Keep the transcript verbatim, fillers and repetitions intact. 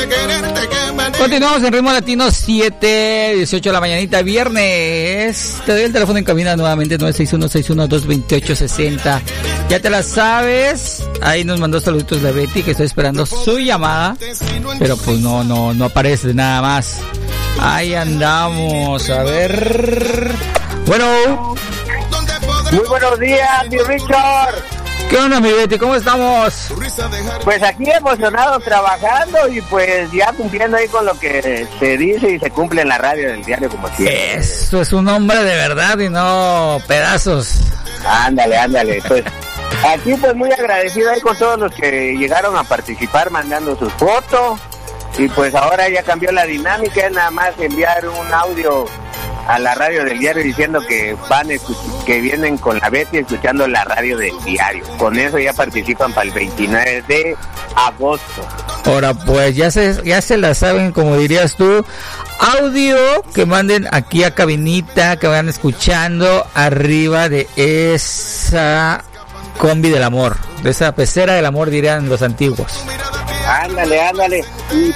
Continuamos en Ritmo Latino, siete dieciocho de la mañanita, viernes. Te doy el teléfono en cabina nuevamente, nueve seis uno, seis uno dos, dos ocho seis cero. Ya te la sabes. Ahí nos mandó saluditos de Betty, que estoy esperando su llamada, pero pues no, no, no aparece nada más. Ahí andamos, a ver. Bueno. Muy buenos días, mi Richard. ¿Qué onda, mi Betty? ¿Cómo estamos? Pues aquí emocionados trabajando y pues ya cumpliendo ahí con lo que se dice y se cumple en la radio del diario como siempre. Eso es un hombre de verdad y no pedazos. Ándale, ándale. Pues aquí pues muy agradecido ahí con todos los que llegaron a participar mandando sus fotos. Y pues ahora ya cambió la dinámica, es nada más enviar un audio a la radio del diario diciendo que van que vienen con la Betty escuchando la radio del diario. Con eso ya participan para el veintinueve de agosto. Ahora pues ya se ya se la saben, como dirías tú, audio que manden aquí a cabinita, que vayan escuchando arriba de esa combi del amor, de esa pecera del amor, dirían los antiguos. Ándale, ándale. Y